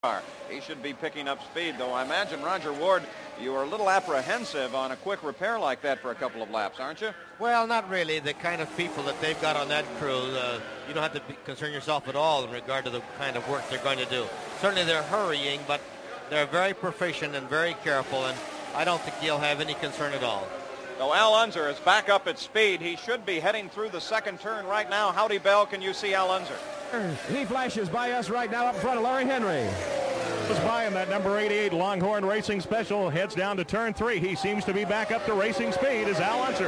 car. He should be picking up speed, though I imagine, Roger Ward, you are a little apprehensive on a quick repair like that for a couple of laps, aren't you? Well, not really. The kind of people that they've got on that crew, you don't have to concern yourself at all in regard to the kind of work they're going to do. Certainly they're hurrying, but they're very proficient and very careful, and I don't think you'll have any concern at all. So Al Unser is back up at speed. He should be heading through the second turn right now. Howdy, Bell, can you see Al Unser? He flashes by us right now up in front of Larry Henry. Was by him, that number 88 Longhorn Racing Special heads down to turn 3. He seems to be back up to racing speed as Al Unser.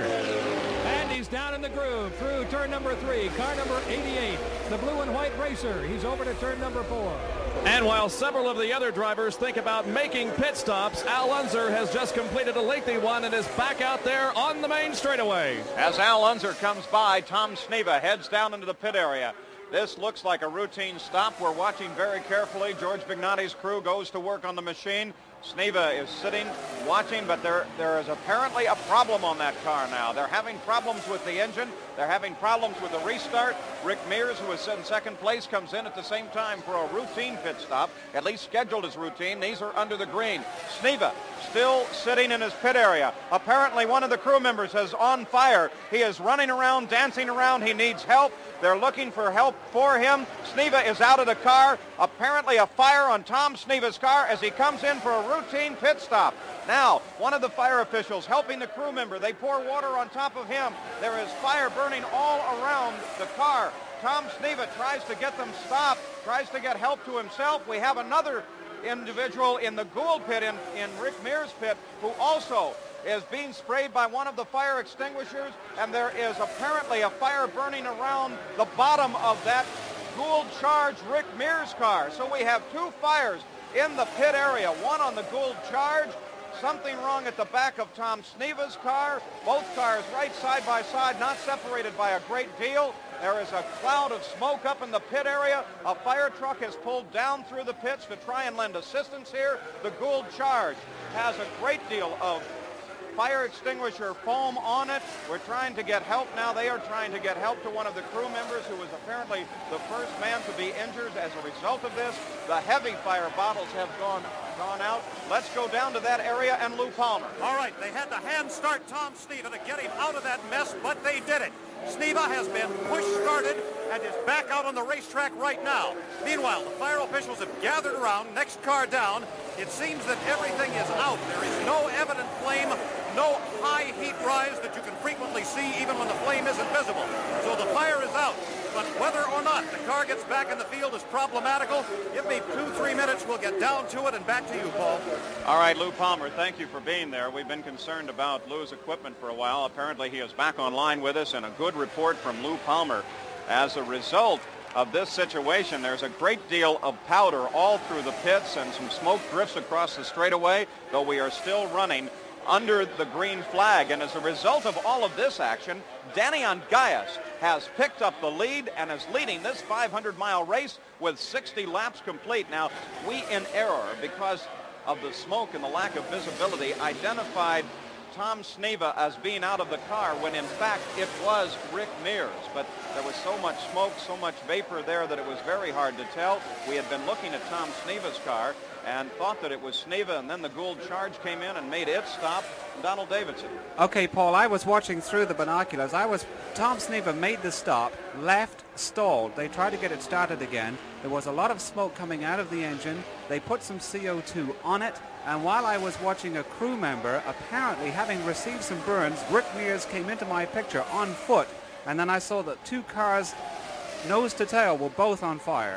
And he's down in the groove through turn number 3. Car number 88, the blue and white racer. He's over to turn number 4. And while several of the other drivers think about making pit stops, Al Unser has just completed a lengthy one and is back out there on the main straightaway. As Al Unser comes by, Tom Sneva heads down into the pit area. This looks like a routine stop. We're watching very carefully. George Bignotti's crew goes to work on the machine. Sneva is sitting, watching, but there is apparently a problem on that car now. They're having problems with the engine. They're having problems with the restart. Rick Mears, who is in second place, comes in at the same time for a routine pit stop, at least scheduled as routine. These are under the green. Sneva still sitting in his pit area. Apparently one of the crew members is on fire. He is running around, dancing around. He needs help. They're looking for help for him. Sneva is out of the car. Apparently a fire on Tom Sneva's car as he comes in for a routine pit stop. Now, one of the fire officials helping the crew member. They pour water on top of him. There is fire burning all around the car. Tom Sneva tries to get them stopped, tries to get help to himself. We have another individual in the Gould pit, in Rick Mears' pit, who also is being sprayed by one of the fire extinguishers, and there is apparently a fire burning around the bottom of that Gould Charge Rick Mears car. So we have two fires in the pit area, one on the Gould Charge, something wrong at the back of Tom Sneva's car, both cars right side by side, not separated by a great deal. There is a cloud of smoke up in the pit area. A fire truck has pulled down through the pits to try and lend assistance here. The Gould Charge has a great deal of fire extinguisher foam on it. We're trying to get help now. They are trying to get help to one of the crew members who was apparently the first man to be injured as a result of this. The heavy fire bottles have gone out. Let's go down to that area and Lou Palmer. All right, they had to hand start Tom Sneva to get him out of that mess, but they did it. Sneva has been push-started and is back out on the racetrack right now. Meanwhile, the fire officials have gathered around, next car down. It seems that everything is out. There is no evident flame, no high heat rise that you can frequently see even when the flame isn't visible. So the fire is out. But whether or not the car gets back in the field is problematical. Give me 2-3 minutes. We'll get down to it and back to you, Paul. All right, Lou Palmer, thank you for being there. We've been concerned about Lou's equipment for a while. Apparently he is back online with us, and a good report from Lou Palmer. As a result of this situation, there's a great deal of powder all through the pits and some smoke drifts across the straightaway, though we are still running under the green flag. And as a result of all of this action, Daniel Gaius has picked up the lead and is leading this 500-mile race with 60 laps complete. Now, we in error, because of the smoke and the lack of visibility, identified Tom Sneva as being out of the car when in fact it was Rick Mears. But there was so much smoke, so much vapor there that it was very hard to tell. We had been looking at Tom Sneva's car and thought that it was Sneva, and then the Gould Charge came in and made it stop. Donald Davidson. Okay, Paul, I was watching through the binoculars. Tom Sneva made the stop, left, stalled. They tried to get it started again. There was a lot of smoke coming out of the engine. They put some CO2 on it, and while I was watching a crew member, apparently having received some burns, Rick Mears came into my picture on foot, and then I saw that two cars, nose to tail, were both on fire.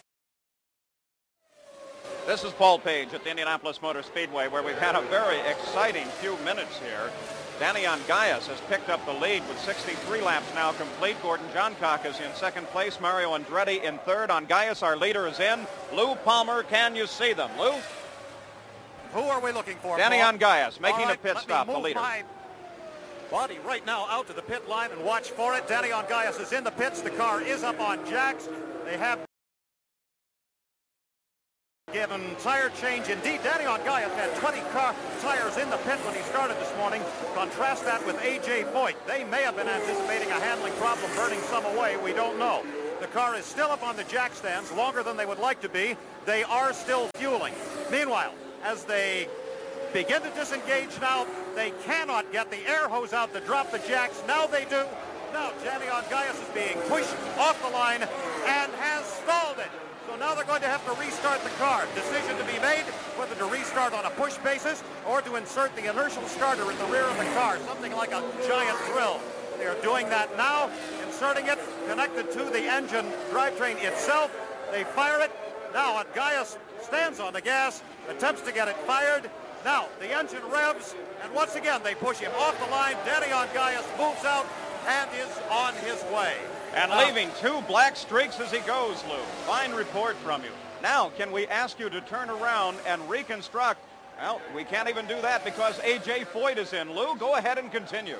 This is Paul Page at the Indianapolis Motor Speedway, where we've had a very exciting few minutes here. Daniel Gaius has picked up the lead with 63 laps now complete. Gordon Johncock is in second place. Mario Andretti in third. On Gaius, our leader is in. Lou Palmer, can you see them? Lou? Who are we looking for, Daniel Paul? Gaius making right, a pit stop, the leader. My body right now out to the pit line and watch for it. Daniel Gaius is in the pits. The car is up on jacks. They have given tire change. Indeed, Daniel Gaius had 20 car tires in the pit when he started this morning. Contrast that with A.J. Foyt. They may have been anticipating a handling problem, burning some away. We don't know. The car is still up on the jack stands, longer than they would like to be. They are still fueling. Meanwhile, as they begin to disengage now, they cannot get the air hose out to drop the jacks. Now they do. Now Daniel Gaius is being pushed off the line and has stalled it. So now they're going to have to restart the car. Decision to be made whether to restart on a push basis or to insert the inertial starter in the rear of the car, something like a giant drill. They are doing that now, inserting it, connected to the engine drivetrain itself. They fire it. Now Gaius stands on the gas, attempts to get it fired. Now the engine revs, and once again they push him off the line. Daniel Gaius moves out and is on his way. And leaving 2 black streaks as he goes, Lou. Fine report from you. Now, can we ask you to turn around and reconstruct? Well, we can't even do that because A.J. Foyt is in. Lou, go ahead and continue.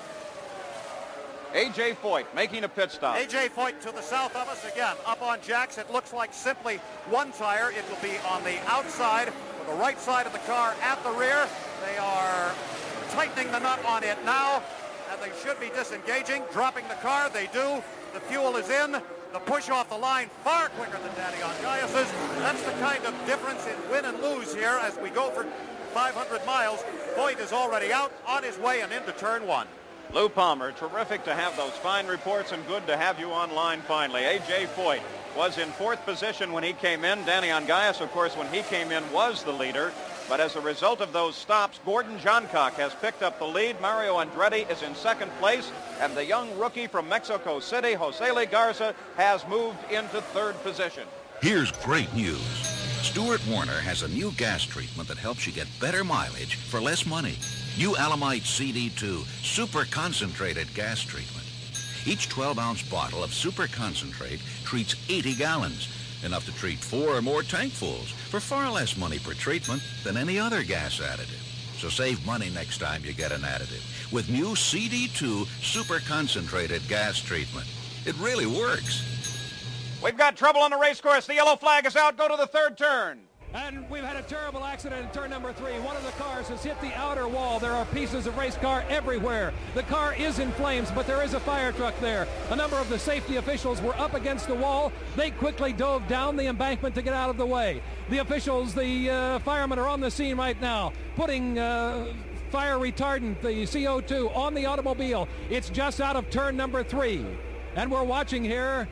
A.J. Foyt making a pit stop. A.J. Foyt to the south of us again. Up on jacks, it looks like simply one tire. It will be on the outside, or the right side of the car at the rear. They are tightening the nut on it now, and they should be disengaging, dropping the car. They do. The fuel is in. The push off the line far quicker than Daniel Gaius's. That's the kind of difference in win and lose here as we go for 500 miles. Foyt is already out, on his way and into turn 1. Lou Palmer, terrific to have those fine reports and good to have you online finally. A.J. Foyt was in 4th position when he came in. Daniel Gaius, of course, when he came in was the leader. But as a result of those stops, Gordon Johncock has picked up the lead. Mario Andretti is in 2nd place. And the young rookie from Mexico City, Jose Garza, has moved into 3rd position. Here's great news. Stuart Warner has a new gas treatment that helps you get better mileage for less money. New Alamite CD2 Super Concentrated Gas Treatment. Each 12-ounce bottle of Super Concentrate treats 80 gallons, enough to treat 4 or more tankfuls for far less money per treatment than any other gas additive. So save money next time you get an additive with new CD2 Super Concentrated Gas Treatment. It really works. We've got trouble on the race course. The yellow flag is out. Go to the 3rd turn. And we've had a terrible accident in turn number 3. One of the cars has hit the outer wall. There are pieces of race car everywhere. The car is in flames, but there is a fire truck there. A number of the safety officials were up against the wall. They quickly dove down the embankment to get out of the way. The officials, the firemen are on the scene right now, putting fire retardant, the CO2, on the automobile. It's just out of turn number 3. And we're watching here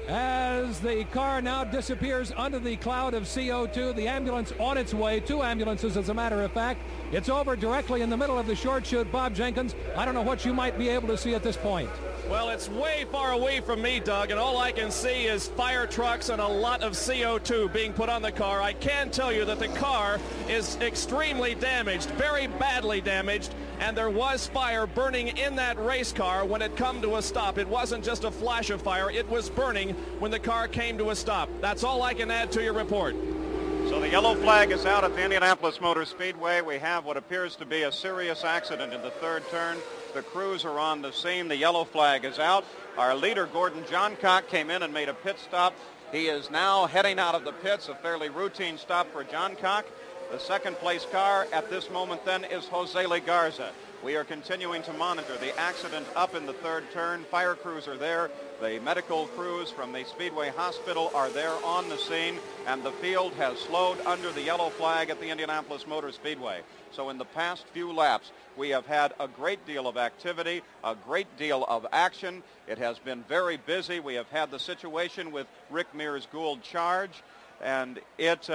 as the car now disappears under the cloud of CO2. The ambulance on its way, 2 ambulances as a matter of fact. It's over directly in the middle of the short chute. Bob Jenkins, I don't know what you might be able to see at this point. Well, it's way far away from me, Doug, and all I can see is fire trucks and a lot of CO2 being put on the car. I can tell you that the car is extremely damaged, very badly damaged, and there was fire burning in that race car when it come to a stop. It wasn't just a flash of fire. It was burning when the car came to a stop. That's all I can add to your report. So the yellow flag is out at the Indianapolis Motor Speedway. We have what appears to be a serious accident in the 3rd turn. The crews are on the scene. The yellow flag is out. Our leader, Gordon Johncock, came in and made a pit stop. He is now heading out of the pits, a fairly routine stop for Johncock. The 2nd place car at this moment then is Jose Garza. We are continuing to monitor the accident up in the 3rd turn. Fire crews are there. The medical crews from the Speedway Hospital are there on the scene, and the field has slowed under the yellow flag at the Indianapolis Motor Speedway. So in the past few laps, we have had a great deal of activity, a great deal of action. It has been very busy. We have had the situation with Rick Mears Gould Charge, and it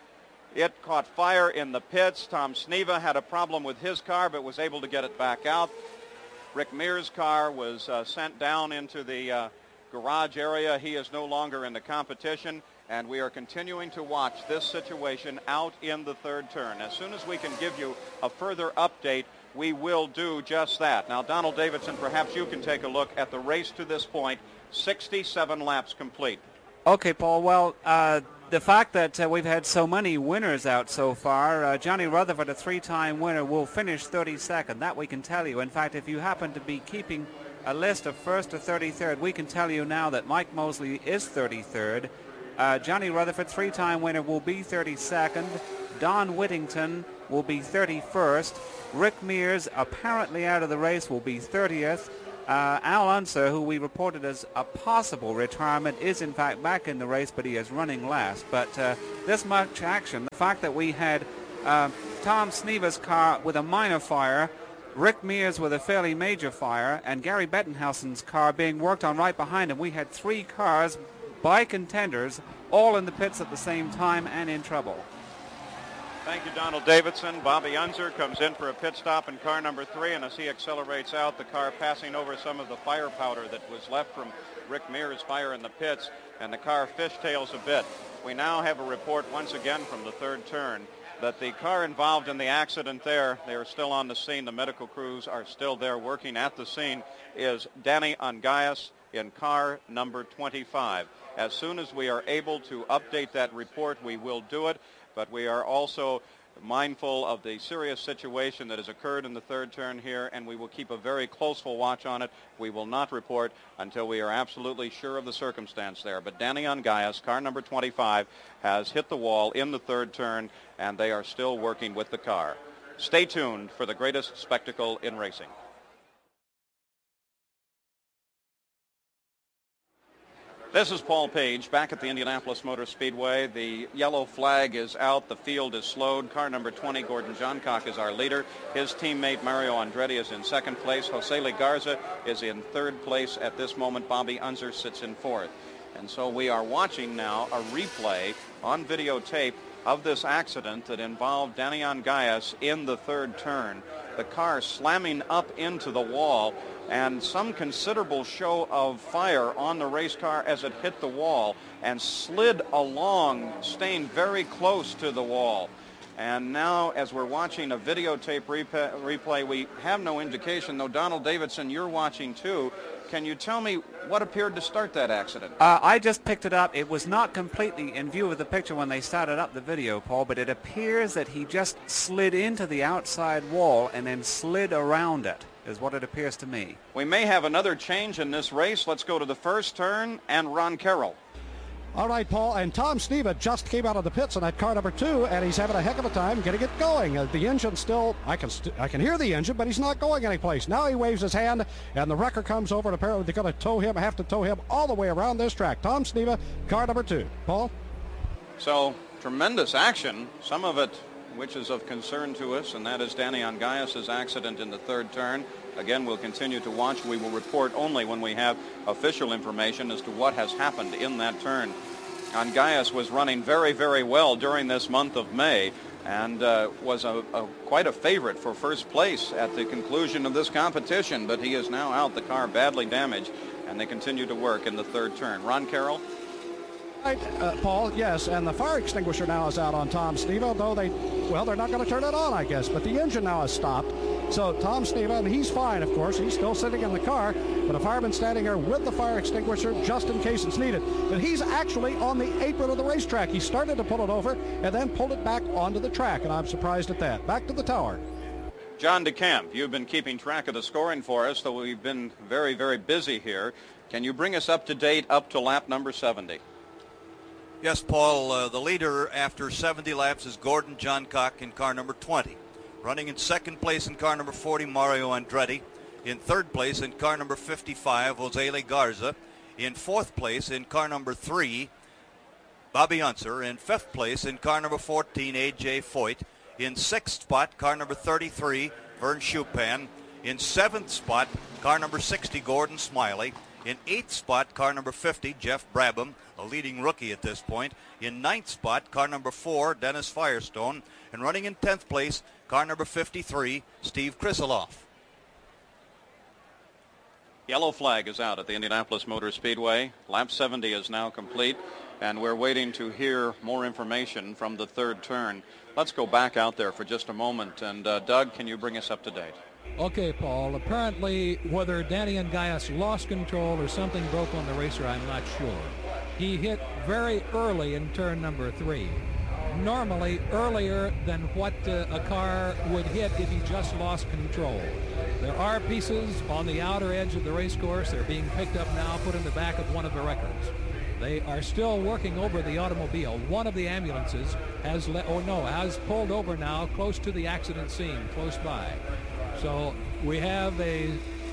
caught fire in the pits. Tom Sneva had a problem with his car but was able to get it back out. Rick Mears' car was sent down into the garage area. He is no longer in the competition, and we are continuing to watch this situation out in the 3rd turn. As soon as we can give you a further update, we will do just that. Now, Donald Davidson, perhaps you can take a look at the race to this point. 67 laps complete. Okay, Paul. Well, the fact that we've had so many winners out so far, Johnny Rutherford, a 3-time winner, will finish 32nd. That we can tell you. In fact, if you happen to be keeping a list of 1st to 33rd, we can tell you now that Mike Mosley is 33rd. Johnny Rutherford, 3-time winner, will be 32nd. Don Whittington will be 31st. Rick Mears, apparently out of the race, will be 30th. Al Unser, who we reported as a possible retirement, is in fact back in the race, but he is running last. But this much action, the fact that we had Tom Sneva's car with a minor fire, Rick Mears with a fairly major fire, and Gary Bettenhausen's car being worked on right behind him. We had 3 cars by contenders all in the pits at the same time and in trouble. Thank you, Donald Davidson. Bobby Unser comes in for a pit stop in car number 3, and as he accelerates out, the car passing over some of the fire powder that was left from Rick Mears' fire in the pits, and the car fishtails a bit. We now have a report once again from the 3rd turn that the car involved in the accident there, they are still on the scene. The medical crews are still there working at the scene, is Danny Ongais in car number 25. As soon as we are able to update that report, we will do it, but we are also mindful of the serious situation that has occurred in the 3rd turn here, and we will keep a very close watch on it. We will not report until we are absolutely sure of the circumstance there. But Danny Ongais, car number 25, has hit the wall in the 3rd turn, and they are still working with the car. Stay tuned for the greatest spectacle in racing. This is Paul Page back at the Indianapolis Motor Speedway. The yellow flag is out. The field is slowed. Car number 20, Gordon Johncock, is our leader. His teammate, Mario Andretti, is in 2nd place. Jose Legarza is in 3rd place at this moment. Bobby Unser sits in 4th. And so we are watching now a replay on videotape of this accident that involved Danny Ongais in the 3rd turn. The car slamming up into the wall, and some considerable show of fire on the race car as it hit the wall and slid along, staying very close to the wall. And now, as we're watching a videotape replay, we have no indication, though Donald Davidson, you're watching too. Can you tell me what appeared to start that accident? I just picked it up. It was not completely in view of the picture when they started up the video, Paul, but it appears that he just slid into the outside wall and then slid around it, is what it appears to me. We may have another change in this race. Let's go to the 1st turn and Ron Carroll. All right, Paul, and Tom Sneva just came out of the pits in that car number 2, and he's having a heck of a time getting it going. The engine still, I can hear the engine, but he's not going anyplace. Now he waves his hand, and the wrecker comes over, and apparently they're going to have to tow him all the way around this track. Tom Sneva, car number 2. Paul? So, tremendous action, some of it which is of concern to us, and that is Danny Ongais' accident in the 3rd turn. Again, we'll continue to watch. We will report only when we have official information as to what has happened in that turn. Ongais was running very, very well during this month of May and was quite a favorite for 1st place at the conclusion of this competition, but he is now out, the car badly damaged, and they continue to work in the 3rd turn. Ron Carroll? Right, Paul, yes, and the fire extinguisher now is out on Tom Sneva, though they're not going to turn it on, I guess, but the engine now has stopped. So Tom Sneva, and he's fine, of course, he's still sitting in the car, but a fireman standing here with the fire extinguisher just in case it's needed. But he's actually on the apron of the racetrack. He started to pull it over and then pulled it back onto the track, and I'm surprised at that. Back to the tower. John DeCamp, you've been keeping track of the scoring for us, though we've been very, very busy here. Can you bring us up to date up to lap number 70? Yes, Paul, the leader after 70 laps is Gordon Johncock in car number 20. Running in 2nd place in car number 40, Mario Andretti. In 3rd place in car number 55, Jose Legarza. In 4th place in car number 3, Bobby Unser. In 5th place in car number 14, A.J. Foyt. In 6th spot, car number 33, Vern Chupan. In 7th spot, car number 60, Gordon Smiley. In 8th spot, car number 50, Jeff Brabham, a leading rookie at this point. In 9th spot, car number 4, Dennis Firestone. And running in 10th place, car number 53, Steve Krisiloff. Yellow flag is out at the Indianapolis Motor Speedway. Lap 70 is now complete, and we're waiting to hear more information from the 3rd turn. Let's go back out there for just a moment. And Doug, can you bring us up to date? Okay, Paul. Apparently, whether Danny Ongais lost control or something broke on the racer, I'm not sure. He hit very early in turn number 3. Normally earlier than what a car would hit if he just lost control. There are pieces on the outer edge of the race course. They're being picked up now, put in the back of one of the wreckers. They are still working over the automobile. One of the ambulances has pulled over now close to the accident scene, close by. So we have a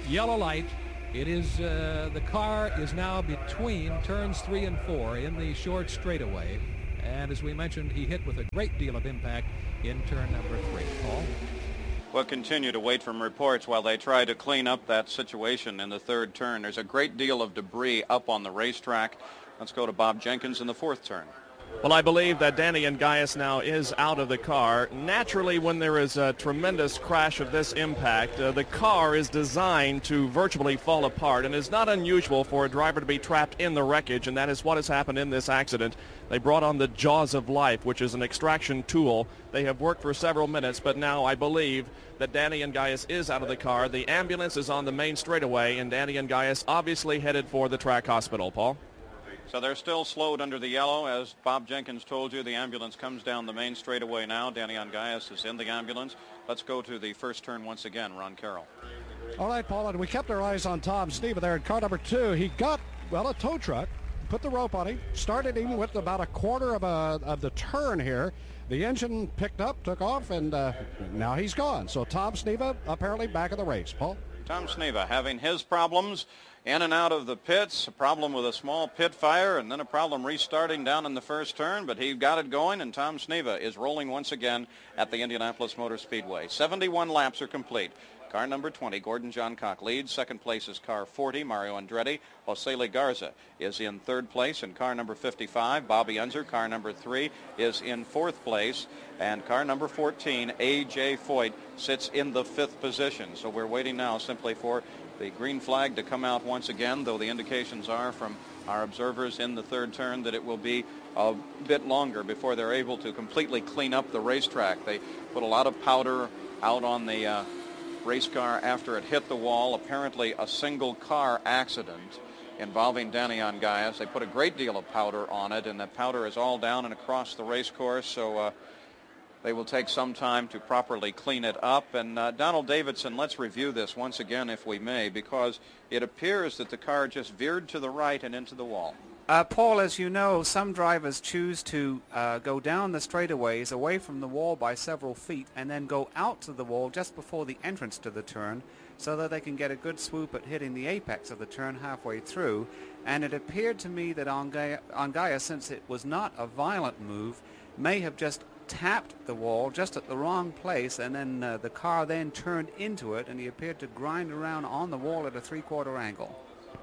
yellow light. It is the car is now between turns 3 and 4 in the short straightaway. And as we mentioned, he hit with a great deal of impact in turn number 3. Paul? We'll continue to wait for reports while they try to clean up that situation in the third turn. There's a great deal of debris up on the racetrack. Let's go to Bob Jenkins in the fourth turn. Well, I believe that Danny Ungayas now is out of the car. Naturally, when there is a tremendous crash of this impact, the car is designed to virtually fall apart, and it's not unusual for a driver to be trapped in the wreckage, and that is what has happened in this accident. They brought on the Jaws of Life, which is an extraction tool. They have worked for several minutes, but now I believe that Danny Ungayas is out of the car. The ambulance is on the main straightaway, and Danny Ungayas obviously headed for the track hospital. Paul? So they're still slowed under the yellow. As Bob Jenkins told you, the ambulance comes down the main straightaway now. Danny Ungayas is in the ambulance. Let's go to the first turn once again. Ron Carroll. All right, Paul, and we kept our eyes on Tom Sneva there in car number 2. He got, well, a tow truck, put the rope on him, started him with about a quarter of the turn here. The engine picked up, took off, and now he's gone. So Tom Sneva apparently back in the race. Paul? Tom Sneva having his problems in and out of the pits, a problem with a small pit fire, and then a problem restarting down in the first turn, but he got it going, and Tom Sneva is rolling once again at the Indianapolis Motor Speedway. 71 laps are complete. Car number 20, Gordon Johncock leads. Second place is car 40, Mario Andretti. Jose Garza is in third place, and car number 55, Bobby Unser, car number 3, is in fourth place, and car number 14, A.J. Foyt, sits in the fifth position. So we're waiting now simply for the green flag to come out once again, though the indications are from our observers in the third turn that it will be a bit longer before they're able to completely clean up the racetrack. They put a lot of powder out on the race car after it hit the wall, apparently a single car accident involving Danny Ungayas. They put a great deal of powder on it, and that powder is all down and across the race course, so they will take some time to properly clean it up. And Donald Davidson, let's review this once again, if we may, because it appears that the car just veered to the right and into the wall. Paul, as you know, some drivers choose to go down the straightaways away from the wall by several feet and then go out to the wall just before the entrance to the turn so that they can get a good swoop at hitting the apex of the turn halfway through. And it appeared to me that Ungayas, since it was not a violent move, may have just tapped the wall just at the wrong place, and then the car then turned into it, and he appeared to grind around on the wall at a three-quarter angle.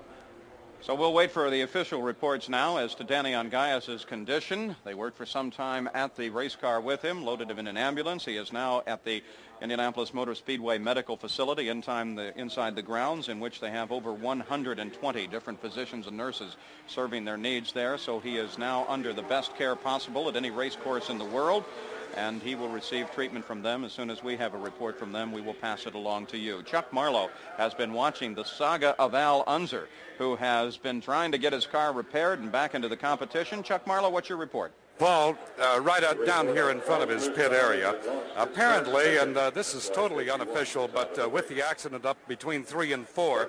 So we'll wait for the official reports now as to Danny Ungayas' condition. They worked for some time at the race car with him, loaded him in an ambulance. He is now at the Indianapolis Motor Speedway Medical Facility inside the grounds, in which they have over 120 different physicians and nurses serving their needs there. So he is now under the best care possible at any race course in the world, and he will receive treatment from them. As soon as we have a report from them, we will pass it along to you. Chuck Marlowe has been watching the saga of Al Unser, who has been trying to get his car repaired and back into the competition. Chuck Marlowe, what's your report? Paul, right out down here in front of his pit area, apparently, and this is totally unofficial, but with the accident up between 3 and 4,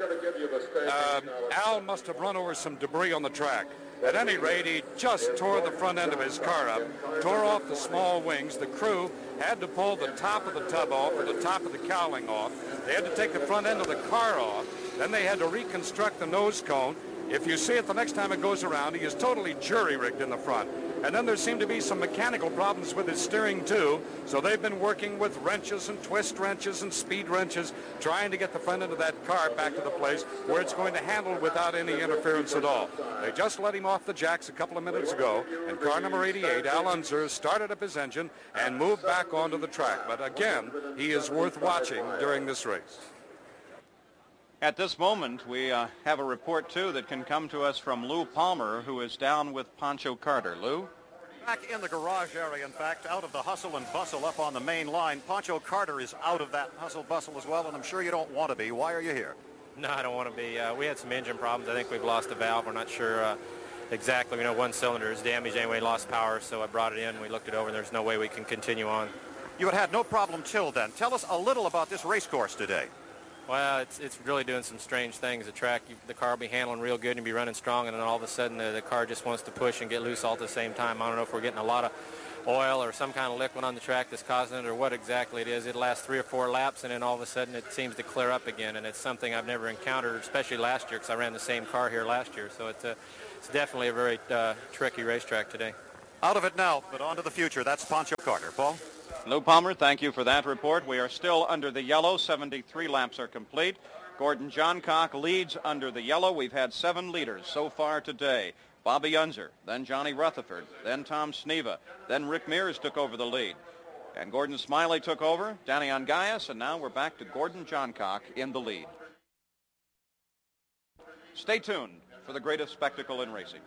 Al must have run over some debris on the track. At any rate, he just tore the front end of his car up, tore off the small wings. The crew had to pull the top of the tub off or the top of the cowling off. They had to take the front end of the car off. Then they had to reconstruct the nose cone. If you see it the next time it goes around, he is totally jury-rigged in the front. And then there seem to be some mechanical problems with his steering, too. So they've been working with wrenches and twist wrenches and speed wrenches, trying to get the front end of that car back to the place where it's going to handle without any interference at all. They just let him off the jacks a couple of minutes ago, and car number 88, Al Unser, started up his engine and moved back onto the track. But again, he is worth watching during this race. At this moment, we have a report, too, that can come to us from Lou Palmer, who is down with Pancho Carter. Lou? Back in the garage area, in fact, out of the hustle and bustle up on the main line. Pancho Carter is out of that hustle bustle as well, and I'm sure you don't want to be. Why are you here? No, I don't want to be. We had some engine problems. I think we've lost a valve. We're not sure exactly. We know one cylinder is damaged anyway, lost power, so I brought it in. We looked it over, and there's no way we can continue on. You had no problem till then. Tell us a little about this race course today. Well, it's really doing some strange things. The track, the car will be handling real good and be running strong, and then all of a sudden the car just wants to push and get loose all at the same time. I don't know if we're getting a lot oil or some kind of liquid on the track that's causing it, or what exactly it is. It lasts 3 or 4 laps, and then all of a sudden it seems to clear up again, and it's something I've never encountered, especially last year, because I ran the same car here last year. So it's definitely a very tricky racetrack today. Out of it now, but on to the future. That's Pancho Carter. Paul? Lou Palmer, thank you for that report. We are still under the yellow. 73 laps are complete. Gordon Johncock leads under the yellow. We've had 7 leaders so far today. Bobby Unser, then Johnny Rutherford, then Tom Sneva, then Rick Mears took over the lead. And Gordon Smiley took over, Danny Ongais, and now we're back to Gordon Johncock in the lead. Stay tuned for the greatest spectacle in racing.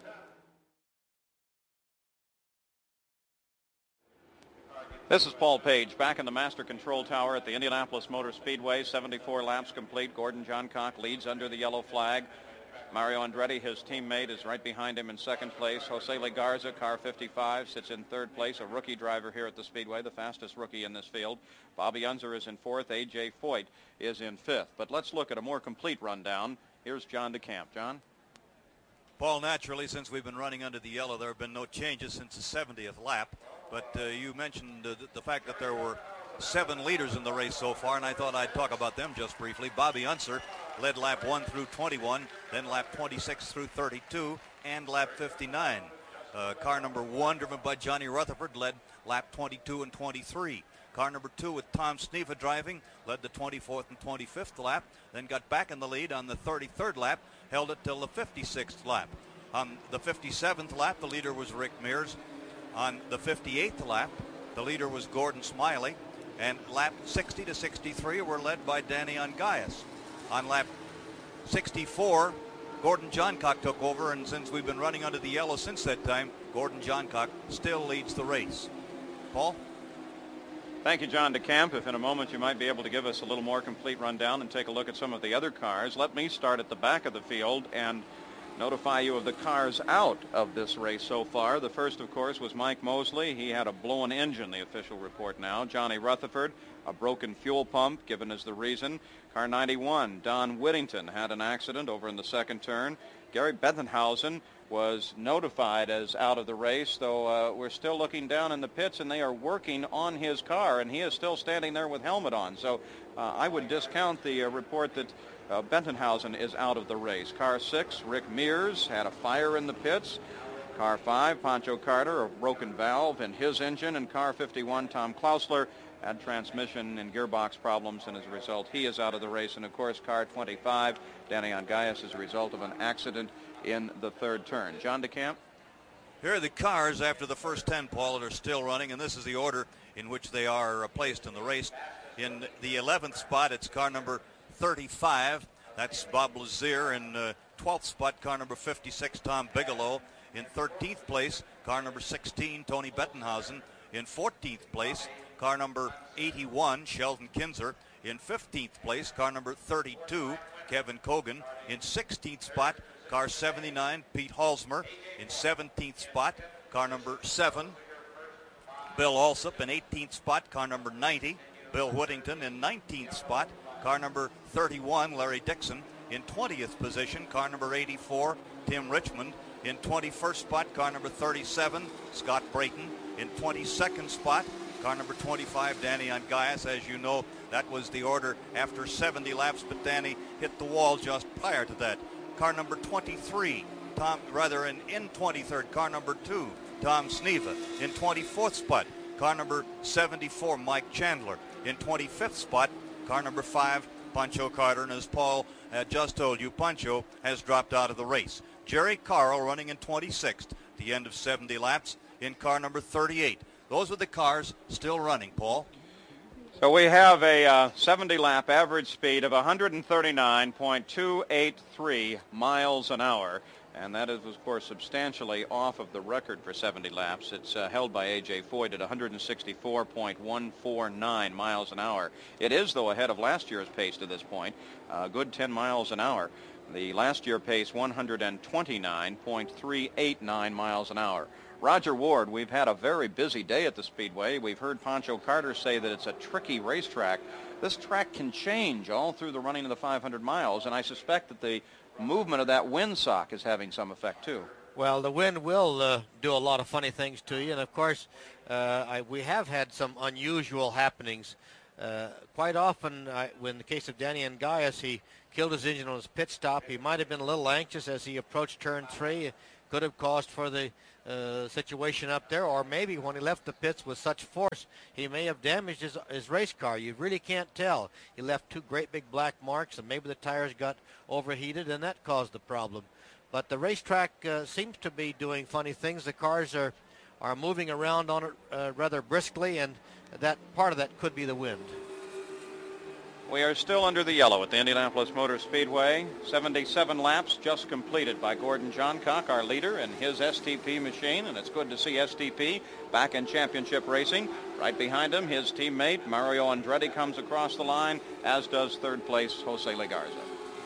This is Paul Page back in the Master Control Tower at the Indianapolis Motor Speedway. 74 laps complete. Gordon Johncock leads under the yellow flag. Mario Andretti, his teammate, is right behind him in second place. Jose Legarza, car 55, sits in third place, a rookie driver here at the Speedway, the fastest rookie in this field. Bobby Unser is in fourth. A.J. Foyt is in fifth. But let's look at a more complete rundown. Here's John DeCamp. John? Paul, naturally, since we've been running under the yellow, there have been no changes since the 70th lap. But you mentioned the fact that there were 7 leaders in the race so far, and I thought I'd talk about them just briefly. Bobby Unser led lap 1 through 21, then lap 26 through 32, and lap 59. Car number 1, driven by Johnny Rutherford, led lap 22 and 23. Car number 2 with Tom Sneva driving led the 24th and 25th lap, then got back in the lead on the 33rd lap, held it till the 56th lap. On the 57th lap, the leader was Rick Mears. On the 58th lap, the leader was Gordon Smiley, and lap 60 to 63 were led by Danny Ongais. On lap 64, Gordon Johncock took over, and since we've been running under the yellow since that time, Gordon Johncock still leads the race. Paul? Thank you, John DeCamp. If in a moment you might be able to give us a little more complete rundown and take a look at some of the other cars. Let me start at the back of the field and notify you of the cars out of this race so far. The first, of course, was Mike Mosley. He had a blown engine, the official report now. Johnny Rutherford, a broken fuel pump, given as the reason. Car 91, Don Whittington, had an accident over in the second turn. Gary Bethenhausen was notified as out of the race, though we're still looking down in the pits, and they are working on his car, and he is still standing there with helmet on. So I would discount the report that Bethenhausen is out of the race. Car 6, Rick Mears, had a fire in the pits. Car 5, Pancho Carter, a broken valve in his engine. And car 51, Tom Klausler, had transmission and gearbox problems, and as a result, he is out of the race. And, of course, car 25, Danny Ongais, is a result of an accident in the third turn. John DeCamp? Here are the cars after the first 10, Paul, that are still running, and this is the order in which they are placed in the race. In the 11th spot, it's car number 35. That's Bob Lazier. In 12th spot, car number 56, Tom Bigelow. In 13th place, car number 16, Tony Bettenhausen. In 14th place, car number 81, Sheldon Kinzer. In 15th place, car number 32, Kevin Cogan. In 16th spot, car 79, Pete Halsmer. In 17th spot, car number 7, Bill Alsop. In 18th spot, car number 90, Bill Whittington. In 19th spot, car number 31, Larry Dixon. In 20th position, car number 84, Tim Richmond. In 21st spot, car number 37, Scott Brayton. In 22nd spot, car number 25, Danny Ongais. As you know, that was the order after 70 laps, but Danny hit the wall just prior to that. Car number 23, in 23rd, car number 2, Tom Sneva. In 24th spot, car number 74, Mike Chandler. In 25th spot, car number 5, Pancho Carter. And as Paul just told you, Pancho has dropped out of the race. Jerry Carl running in 26th, the end of 70 laps, in car number 38. Those are the cars still running, Paul. So we have a 70-lap average speed of 139.283 miles an hour. And that is, of course, substantially off of the record for 70 laps. It's held by A.J. Foyt at 164.149 miles an hour. It is, though, ahead of last year's pace to this point, a good 10 miles an hour. The last year pace, 129.389 miles an hour. Roger Ward, we've had a very busy day at the Speedway. We've heard Pancho Carter say that it's a tricky racetrack. This track can change all through the running of the 500 miles, and I suspect that the movement of that windsock is having some effect, too. Well, the wind will do a lot of funny things to you, and of course, we have had some unusual happenings. Quite often, in the case of Danny Angaias, he killed his engine on his pit stop. He might have been a little anxious as he approached turn 3. It could have caused for the situation up there, or maybe when he left the pits with such force, he may have damaged his race car. You really can't tell. He left 2 great big black marks, and maybe the tires got overheated, and that caused the problem. But the racetrack seems to be doing funny things. The cars are moving around on it rather briskly, and that part of that could be the wind. We are still under the yellow at the Indianapolis Motor Speedway. 77 laps just completed by Gordon Johncock, our leader, in his STP machine, and it's good to see STP back in championship racing. Right behind him, his teammate Mario Andretti comes across the line, as does third place Jose Legarza.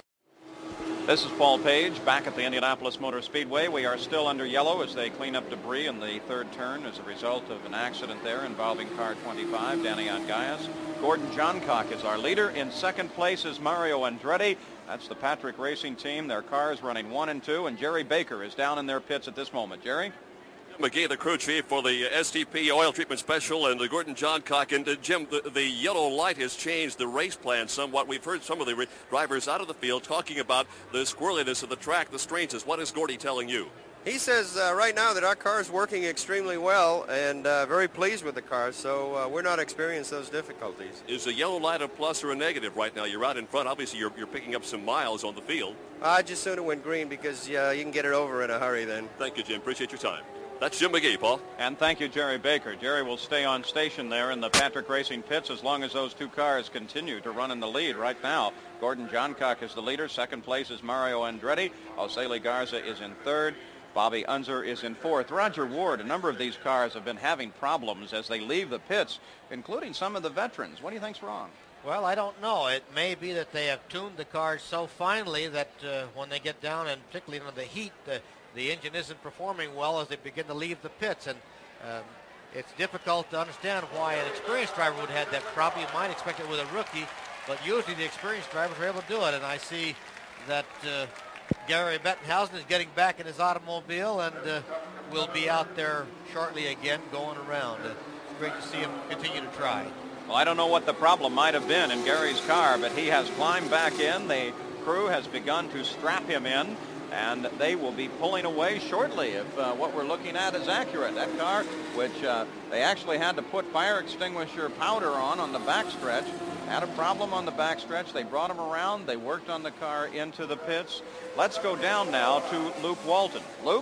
This is Paul Page back at the Indianapolis Motor Speedway. We are still under yellow as they clean up debris in the third turn as a result of an accident there involving car 25, Danny Angaias. Gordon Johncock is our leader. In second place is Mario Andretti. That's the Patrick Racing team. Their cars running 1 and 2, and Jerry Baker is down in their pits at this moment. Jerry? McGee, the crew chief for the STP oil treatment special, and the Gordon Johncock. And Jim, the yellow light has changed the race plan somewhat. We've heard some of the drivers out of the field talking about the squirreliness of the track, the strangeness. What is Gordy telling you? He says right now that our car is working extremely well and very pleased with the car, so we're not experiencing those difficulties. Is the yellow light a plus or a negative right now? You're out in front. Obviously, you're picking up some miles on the field. I just sooner went green because you can get it over in a hurry then. Thank you, Jim. Appreciate your time. That's Jim McGee, Paul. And thank you, Jerry Baker. Jerry will stay on station there in the Patrick Racing pits as long as those 2 cars continue to run in the lead. Right now, Gordon Johncock is the leader. Second place is Mario Andretti. Jose Legarza is in third. Bobby Unser is in fourth. Roger Ward, a number of these cars have been having problems as they leave the pits, including some of the veterans. What do you think's wrong? Well, I don't know. It may be that they have tuned the cars so finely that when they get down, and particularly into the heat, the engine isn't performing well as they begin to leave the pits. And it's difficult to understand why an experienced driver would have that problem. You might expect it with a rookie, but usually the experienced drivers are able to do it. And I see that Gary Bettenhausen is getting back in his automobile and will be out there shortly again going around. It's great to see him continue to try. Well, I don't know what the problem might have been in Gary's car, but he has climbed back in. The crew has begun to strap him in, and they will be pulling away shortly if what we're looking at is accurate. That car, which they actually had to put fire extinguisher powder on the backstretch, had a problem on the backstretch. They brought him around. They worked on the car into the pits. Let's go down now to Luke Walton. Luke?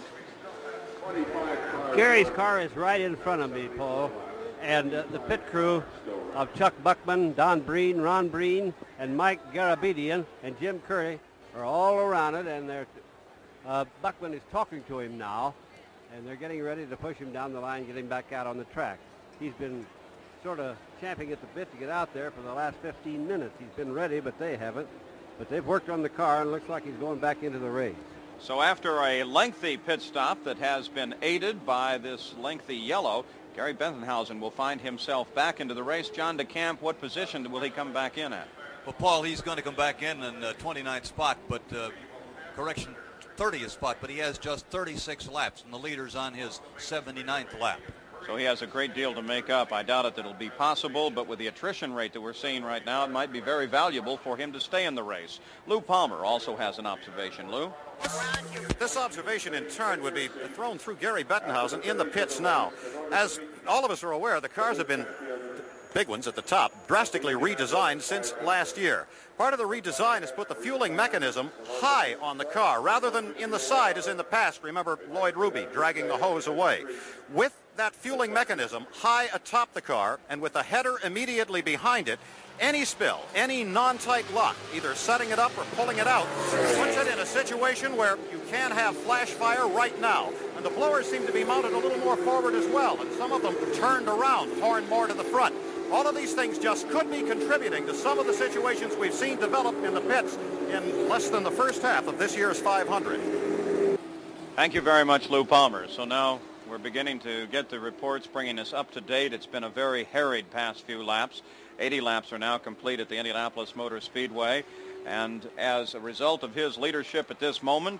Gary's car is right in front of me, Paul. And the pit crew of Chuck Buckman, Don Breen, Ron Breen, and Mike Garabedian, and Jim Curry are all around it. And Buckman is talking to him now, and they're getting ready to push him down the line, get him back out on the track. He's been sort of champing at the bit to get out there for the last 15 minutes. He's been ready, but they haven't. But they've worked on the car, and it looks like he's going back into the race. So after a lengthy pit stop that has been aided by this lengthy yellow, Gary Bettenhausen will find himself back into the race. John DeCamp, what position will he come back in at? Well, Paul, he's going to come back in 29th spot, but correction, 30th spot, but he has just 36 laps, and the leader's on his 79th lap. So he has a great deal to make up. I doubt it that it'll be possible, but with the attrition rate that we're seeing right now, it might be very valuable for him to stay in the race. Lou Palmer also has an observation. Lou? This observation in turn would be thrown through Gary Bettenhausen in the pits now. As all of us are aware, the cars have been, big ones at the top, drastically redesigned since last year. Part of the redesign has put the fueling mechanism high on the car rather than in the side as in the past. Remember Lloyd Ruby dragging the hose away. With that fueling mechanism high atop the car and with the header immediately behind it, any spill, any non-tight lock, either setting it up or pulling it out, puts it in a situation where you can have flash fire right now. And the blowers seem to be mounted a little more forward as well, and some of them turned around, torn more to the front. All of these things just could be contributing to some of the situations we've seen develop in the pits in less than the first half of this year's 500. Thank you very much, Lou Palmer. So now we're beginning to get the reports bringing us up to date. It's been a very harried past few laps. 80 laps are now complete at the Indianapolis Motor Speedway. And as a result of his leadership at this moment,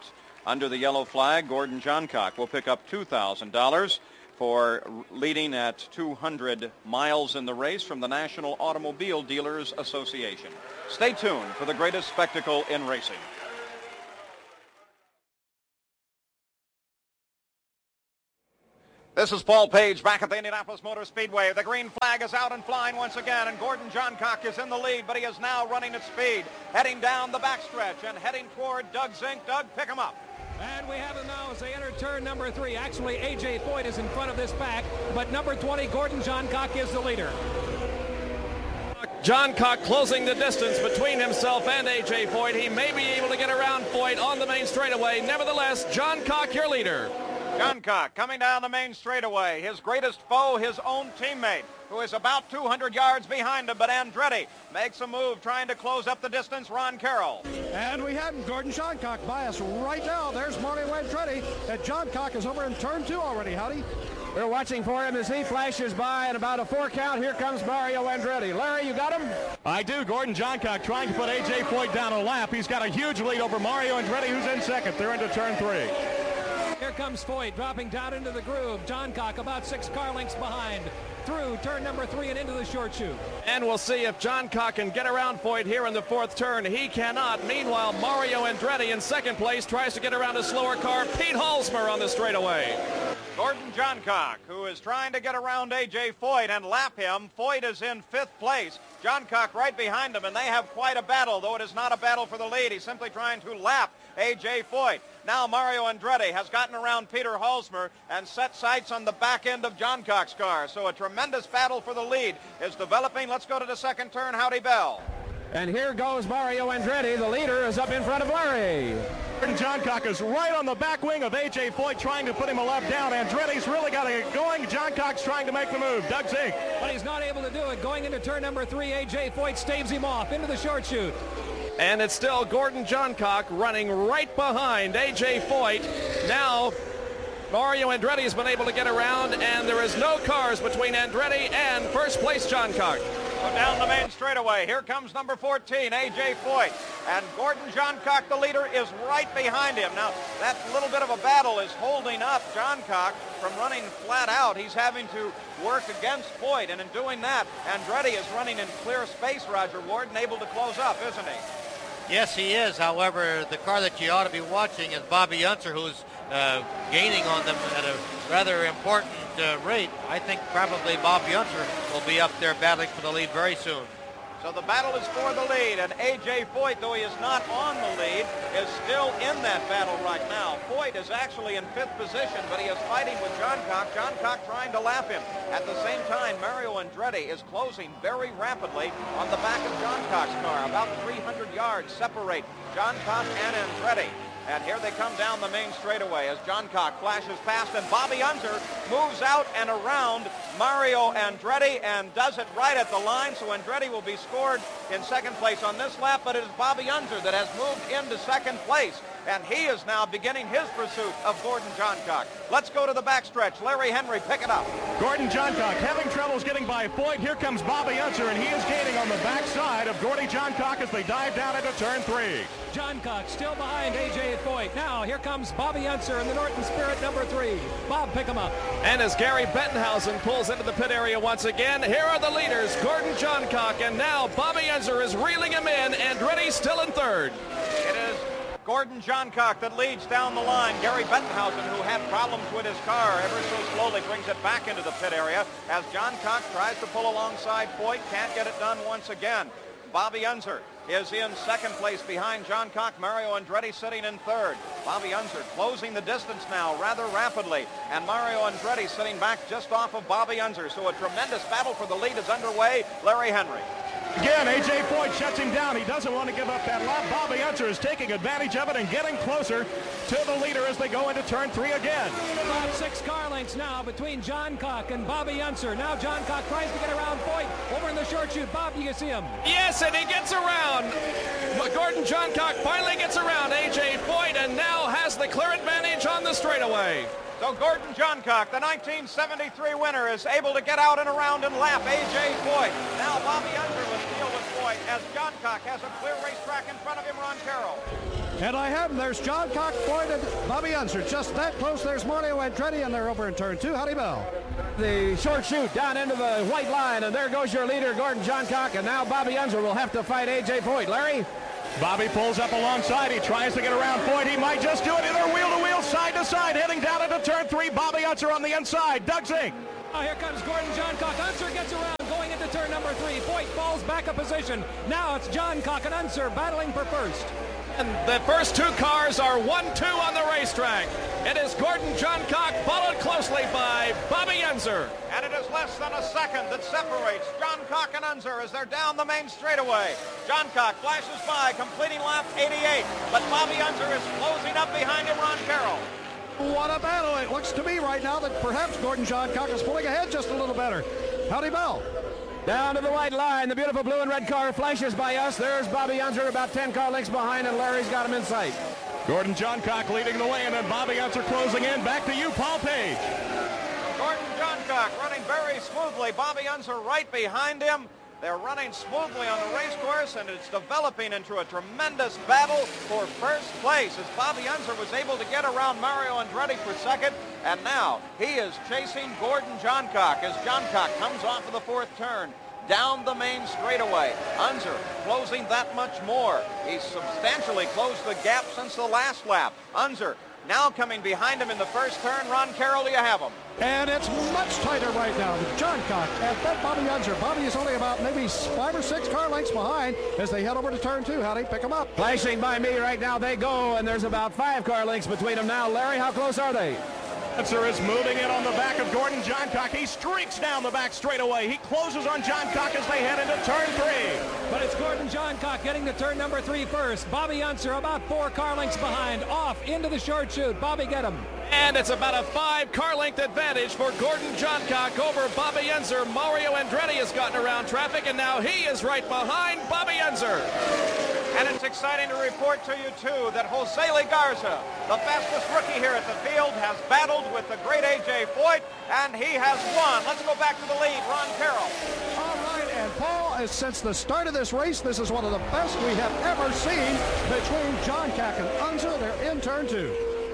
Under the yellow flag, Gordon Johncock will pick up $2,000 for leading at 200 miles in the race from the National Automobile Dealers Association. Stay tuned for the greatest spectacle in racing. This is Paul Page back at the Indianapolis Motor Speedway. The green flag is out and flying once again, and Gordon Johncock is in the lead, but he is now running at speed, heading down the backstretch and heading toward Doug Zink. Doug, pick him up. And we have him now as they enter turn number 3. Actually, A.J. Foyt is in front of this pack, but number 20, Gordon Johncock, is the leader. Johncock closing the distance between himself and A.J. Foyt. He may be able to get around Foyt on the main straightaway. Nevertheless, Johncock, your leader. Johncock coming down the main straightaway. His greatest foe, his own teammate, who is about 200 yards behind him, but Andretti makes a move trying to close up the distance. Ron Carroll. And we have Gordon Johncock by us right now. There's Mario Andretti, and Johncock is over in turn 2 already. Howdy. We're watching for him as he flashes by at about a 4 count. Here comes Mario Andretti. Larry, you got him? I do. Gordon Johncock trying to put A.J. Foyt down a lap. He's got a huge lead over Mario Andretti, who's in second. They're into turn 3. Here comes Foyt dropping down into the groove. Johncock about 6 car lengths behind. Through turn number 3 and into the short chute. And we'll see if Johncock can get around Foyt here in the 4th turn. He cannot. Meanwhile, Mario Andretti in second place tries to get around a slower car. Pete Halsmer on the straightaway. Gordon Johncock, who is trying to get around A.J. Foyt and lap him. Foyt is in 5th place. Johncock right behind him, and they have quite a battle, though it is not a battle for the lead. He's simply trying to lap A.J. Foyt. Now Mario Andretti has gotten around Peter Halsmer and set sights on the back end of Johncock's car. So a tremendous battle for the lead is developing. Let's go to the second turn. Howdy Bell. And here goes Mario Andretti. The leader is up in front of Larry. Gordon Johncock is right on the back wing of A.J. Foyt, trying to put him a lap down. Andretti's really got to get going. Johncock's trying to make the move. Doug Zink. But he's not able to do it. Going into turn number 3, A.J. Foyt staves him off into the short chute. And it's still Gordon Johncock running right behind A.J. Foyt. Now Mario Andretti has been able to get around, and there is no cars between Andretti and first place Johncock. So down the main straightaway, here comes number 14, A.J. Foyt. And Gordon Johncock, the leader, is right behind him. Now, that little bit of a battle is holding up Johncock from running flat out. He's having to work against Foyt, and in doing that, Andretti is running in clear space, Roger Ward, and able to close up, isn't he? Yes, he is. However, the car that you ought to be watching is Bobby Unser, who's gaining on them at a rather important rate. I think probably Bobby Unser will be up there battling for the lead very soon. So the battle is for the lead, and A.J. Foyt, though he is not on the lead, is still in that battle right now. Foyt is actually in 5th position, but he is fighting with Johncock. Johncock trying to lap him. At the same time, Mario Andretti is closing very rapidly on the back of Johncock's car. About 300 yards separate Johncock and Andretti. And here they come down the main straightaway as Johncock flashes past, and Bobby Unser moves out and around Mario Andretti and does it right at the line. So Andretti will be scored in second place on this lap, but it is Bobby Unser that has moved into second place. And he is now beginning his pursuit of Gordon Johncock. Let's go to the backstretch. Larry Henry, pick it up. Gordon Johncock having troubles getting by Foyt. Here comes Bobby Unser, and he is gaining on the backside of Gordon Johncock as they dive down into turn 3. Johncock still behind A.J. Foyt. Now here comes Bobby Unser in the Norton Spirit number 3. Bob, pick him up. And as Gary Bettenhausen pulls into the pit area once again, here are the leaders, Gordon Johncock, and now Bobby Unser is reeling him in. Andretti still in 3rd. It is Gordon Johncock that leads down the line. Gary Bettenhausen, who had problems with his car ever so slowly, brings it back into the pit area as Johncock tries to pull alongside Foyt. Can't get it done once again. Bobby Unser is in second place behind Johncock. Mario Andretti sitting in 3rd. Bobby Unser closing the distance now rather rapidly, and Mario Andretti sitting back just off of Bobby Unser. So a tremendous battle for the lead is underway. Larry Henry. Again, A.J. Foyt shuts him down. He doesn't want to give up that lap. Bobby Unser is taking advantage of it and getting closer to the leader as they go into turn 3 again. About 6 car lengths now between Johncock and Bobby Unser. Now Johncock tries to get around Foyt over in the short chute. Bob, you can see him. Yes, and he gets around. Gordon Johncock finally gets around A.J. Foyt and now has the clear advantage on the straightaway. So Gordon Johncock, the 1973 winner, is able to get out and around and lap A.J. Foyt. Now Bobby Unser will deal with Foyt as Johncock has a clear racetrack in front of him. Ron Carroll. And I have them. There's John Cock, Floyd, and Bobby Unser. Just that close. There's Mario Andretti, and they're over in turn 2. Howdy, Bell. The short chute down into the white line, and there goes your leader, Gordon Johncock, and now Bobby Unser will have to fight A.J. Foyt. Larry? Bobby pulls up alongside. He tries to get around Foyt. He might just do it. They're wheel-to-wheel, side-to-side, heading down into turn 3. Bobby Unser on the inside. Doug Zink. Oh, here comes Gordon Johncock. Unser gets around, going into turn number 3. Foyt falls back a position. Now it's Johncock and Unser battling for first. And the first 2 cars are 1-2 on the racetrack. It is Gordon Johncock, followed closely by Bobby Unser. And it is less than a second that separates Johncock and Unser as they're down the main straightaway. Johncock flashes by, completing lap 88, but Bobby Unser is closing up behind him, Ron Carroll. What a battle. It looks to me right now that perhaps Gordon Johncock is pulling ahead just a little better. Howdy, Bell. Down to the white line, the beautiful blue and red car flashes by us. There's Bobby Unser about 10 car lengths behind, and Larry's got him in sight. Gordon Johncock leading the way, and then Bobby Unser closing in. Back to you, Paul Page. Gordon Johncock running very smoothly. Bobby Unser right behind him. They're running smoothly on the race course, and it's developing into a tremendous battle for first place as Bobby Unser was able to get around Mario Andretti for second, and now he is chasing Gordon Johncock as Johncock comes off of the 4th turn. Down the main straightaway. Unser closing that much more. He's substantially closed the gap since the last lap. Unser now coming behind him in the 1st turn. Ron Carroll, do you have him? And it's much tighter right now. Johncock and then Bobby Unser. Bobby is only about maybe 5 or 6 car lengths behind as they head over to turn 2. Howdy, pick them up. Flashing by me right now, they go, and there's about 5 car lengths between them now. Larry, how close are they? Unser is moving in on the back of Gordon Johncock. He streaks down the back straightaway. He closes on Johncock as they head into turn 3. But it's Gordon Johncock getting to turn number 3 first. Bobby Unser about 4 car lengths behind. Off into the short chute. Bobby, get him. And it's about a 5 car length advantage for Gordon Johncock over Bobby Unser. Mario Andretti has gotten around traffic, and now he is right behind Bobby Unser. And it's exciting to report to you, too, that Jose Legarza, the fastest rookie here at the field, has battled with the great A.J. Foyt, and he has won. Let's go back to the lead. Ron Carroll. All right, and Paul, since the start of this race, this is one of the best we have ever seen between Johncock and Unser. They're in turn 2.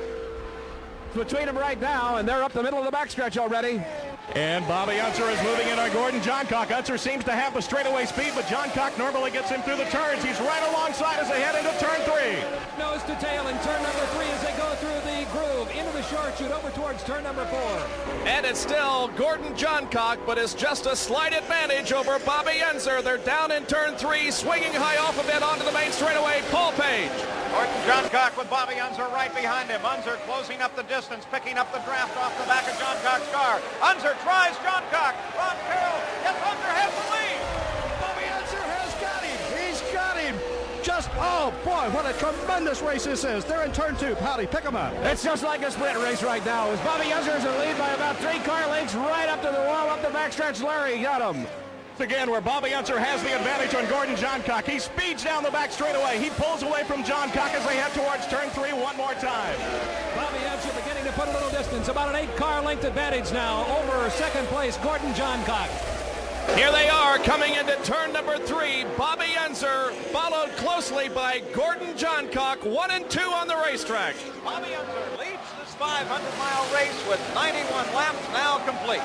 Between them right now, and they're up the middle of the backstretch already. And Bobby Unser is moving in on Gordon Johncock. Unser seems to have the straightaway speed, but Johncock normally gets him through the turns. He's right alongside as they head into turn 3. Nose to tail in turn number 3 as they go through the groove into the short chute over towards turn number 4. And it's still Gordon Johncock, but it's just a slight advantage over Bobby Unser. They're down in turn 3, swinging high off a bit onto the main straightaway. Paul Page. Gordon Johncock with Bobby Unser right behind him. Unser closing up the distance, picking up the draft off the back of Johncock's car. Unser tries Johncock. Ron Carroll. Yes, Unser has the lead. Bobby Unser has got him. He's got him. Just, oh boy, what a tremendous race this is. They're in turn 2. Howdy, pick them up. It's just like a sprint race right now. As Bobby Unser is in the lead by about 3 car lengths right up to the wall, up the backstretch. Larry got him. Again, where Bobby Unser has the advantage on Gordon Johncock. He speeds down the back straightaway. He pulls away from Johncock as they head towards turn 3 one more time. Bobby Unser beginning to put a little distance, about an 8 car length advantage now over second place Gordon Johncock. Here they are coming into turn number 3. Bobby Unser followed closely by Gordon Johncock, 1 and 2 on the racetrack. Bobby Unser leads this 500-mile race with 91 laps now complete.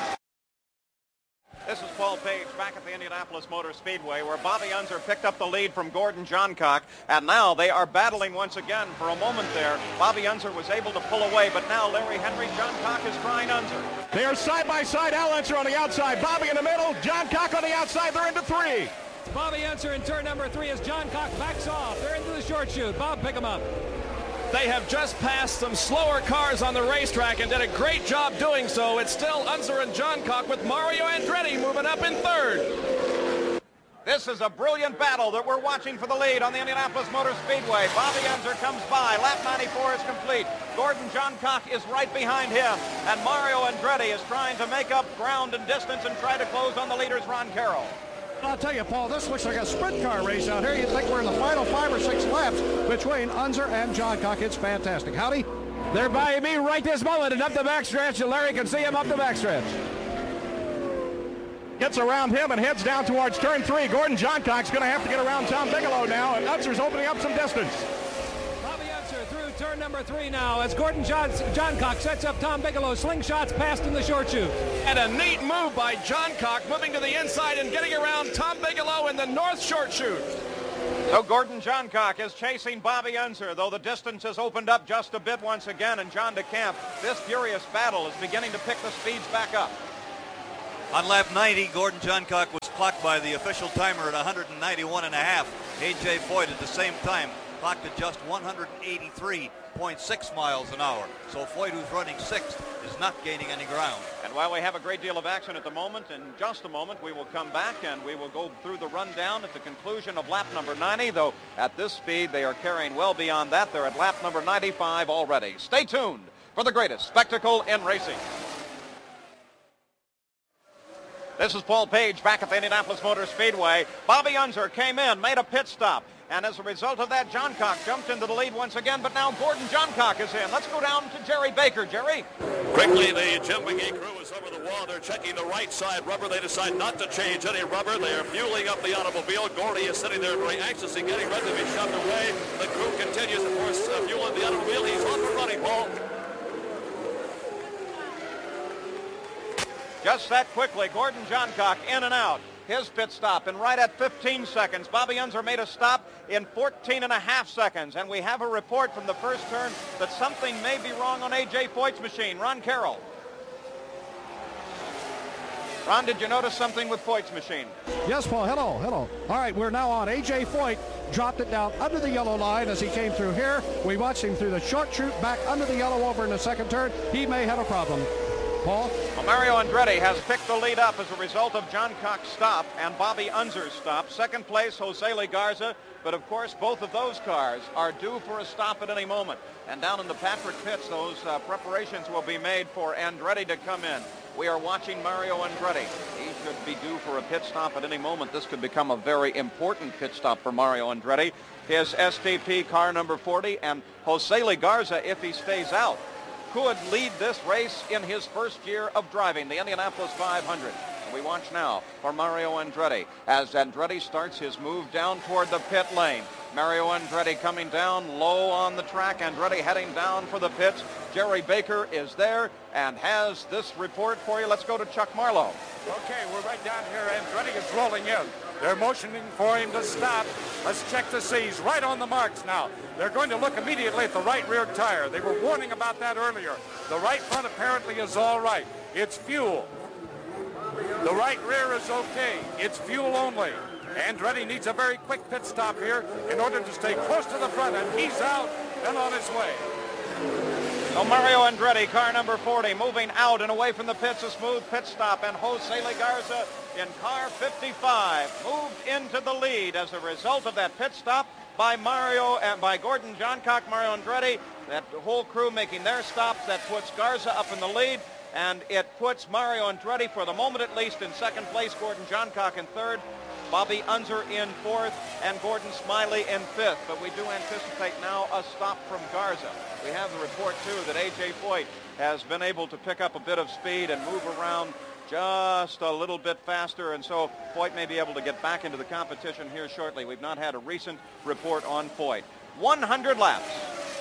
This is Paul Page back at the Indianapolis Motor Speedway where Bobby Unser picked up the lead from Gordon Johncock, and now they are battling once again. For a moment there, Bobby Unser was able to pull away, but now Larry Henry Johncock is trying Unser. They are side by side. Al Unser on the outside, Bobby in the middle, Johncock on the outside. They're into 3. Bobby Unser in turn number 3 as Johncock backs off. They're into the short chute. Bob, pick him up. They have just passed some slower cars on the racetrack and did a great job doing so. It's still Unser and Johncock with Mario Andretti moving up in 3rd. This is a brilliant battle that we're watching for the lead on the Indianapolis Motor Speedway. Bobby Unser comes by. Lap 94 is complete. Gordon Johncock is right behind him. And Mario Andretti is trying to make up ground and distance and try to close on the leaders, Ron Carroll. I'll tell you, Paul, this looks like a sprint car race out here. You'd think we're in the final 5 or 6 laps between Unser and Johncock. It's fantastic. Howdy? They're by me right this moment and up the backstretch, and Larry can see him up the backstretch. Gets around him and heads down towards turn 3. Gordon Johncock's going to have to get around Tom Bigelow now, and Unser's opening up some distance. Bobby turn number 3 now as Gordon Johncock sets up Tom Bigelow. Slingshots passed in the short chute. And a neat move by Johncock, moving to the inside and getting around Tom Bigelow in the north short chute. So Gordon Johncock is chasing Bobby Unser, though the distance has opened up just a bit once again, and John DeCamp, this furious battle is beginning to pick the speeds back up. On lap 90, Gordon Johncock was clocked by the official timer at 191.5. A.J. Foyt at the same time clocked at just 183.6 miles an hour. So Foyt, who's running 6th, is not gaining any ground. And while we have a great deal of action at the moment, in just a moment we will come back and we will go through the rundown at the conclusion of lap number 90, though at this speed they are carrying well beyond that. They're at lap number 95 already. Stay tuned for the greatest spectacle in racing. This is Paul Page back at the Indianapolis Motor Speedway. Bobby Unser came in, made a pit stop, and as a result of that, Johncock jumped into the lead once again, but now Gordon Johncock is in. Let's go down to Jerry Baker. Jerry? Quickly, the Jim McGee crew is over the wall. They're checking the right side rubber. They decide not to change any rubber. They are fueling up the automobile. Gordy is sitting there very anxiously getting ready to be shoved away. The crew continues, of course, fueling the automobile. He's off and running, Paul. Just that quickly, Gordon Johncock in and out. His pit stop, and right at 15 seconds. Bobby Unser made a stop in 14.5 seconds, and we have a report from the first turn that something may be wrong on A.J. Foyt's machine. Ron Carroll. Ron, did you notice something with Foyt's machine? Yes, Paul. Hello. All right, we're now on. A.J. Foyt dropped it down under the yellow line as he came through here. We watched him through the short chute, back under the yellow over in the second turn. He may have a problem. Paul? Well, Mario Andretti has picked the lead up as a result of Johncock's stop and Bobby Unser's stop. Second place, Jose Lee Garza. But, of course, both of those cars are due for a stop at any moment. And down in the Patrick pits, those preparations will be made for Andretti to come in. We are watching Mario Andretti. He should be due for a pit stop at any moment. This could become a very important pit stop for Mario Andretti. His STP car number 40, and Jose Lee Garza, if he stays out, could lead this race in his first year of driving the Indianapolis 500. And we watch now for Mario Andretti as Andretti starts his move down toward the pit lane. Mario Andretti coming down low on the track. Andretti heading down for the pits. Jerry Baker is there and has this report for you. Let's go to Chuck Marlowe. Okay, we're right down here. Andretti is rolling in. They're motioning for him to stop. Let's check to see. He's right on the marks now. They're going to look immediately at the right rear tire. They were warning about that earlier. The right front apparently is all right. It's fuel. The right rear is okay. It's fuel only. Andretti needs a very quick pit stop here in order to stay close to the front, and he's out and on his way. So Mario Andretti, car number 40, moving out and away from the pits, a smooth pit stop, and Jose Lee Garza in car 55 moved into the lead as a result of that pit stop by Mario and by Gordon Johncock, Mario Andretti. That whole crew making their stops. That puts Garza up in the lead, and it puts Mario Andretti, for the moment at least, in second place, Gordon Johncock in third, Bobby Unser in fourth, and Gordon Smiley in fifth. But we do anticipate now a stop from Garza. We have the report, too, that A.J. Foyt has been able to pick up a bit of speed and move around just a little bit faster, and so Foyt may be able to get back into the competition here shortly. We've not had a recent report on Foyt. 100 laps,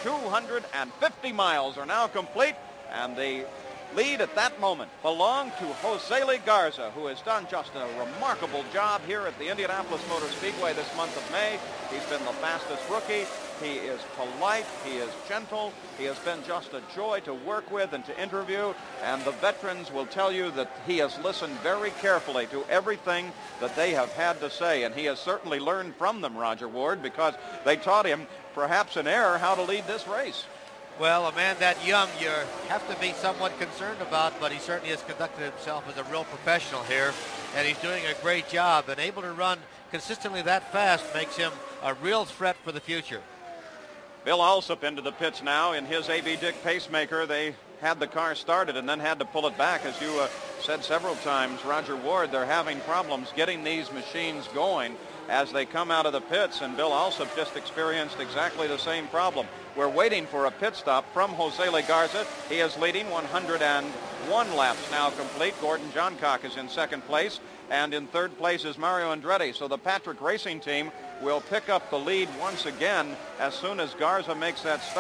250 miles are now complete, and the lead at that moment belonged to Jose Lee Garza, who has done just a remarkable job here at the Indianapolis Motor Speedway this month of May. He's been the fastest rookie. He is polite. He is gentle. He has been just a joy to work with and to interview. And the veterans will tell you that he has listened very carefully to everything that they have had to say. And he has certainly learned from them, Roger Ward, because they taught him, perhaps in error, how to lead this race. Well, a man that young, you have to be somewhat concerned about, but he certainly has conducted himself as a real professional here, and he's doing a great job. And able to run consistently that fast makes him a real threat for the future. Bill Alsop into the pits now in his A.B. Dick pacemaker. They had the car started and then had to pull it back. As you said several times, Roger Ward, they're having problems getting these machines going as they come out of the pits, and Bill Alsop just experienced exactly the same problem. We're waiting for a pit stop from Jose Lee Garza. He is leading 101 laps now complete. Gordon Johncock is in second place, and in third place is Mario Andretti. So the Patrick Racing Team will pick up the lead once again as soon as Garza makes that stop.